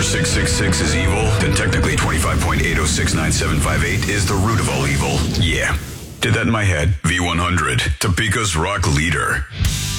666 is evil, then technically 25.8069758 is the root of all evil. Yeah. Did that in my head. V100, Topeka's rock leader.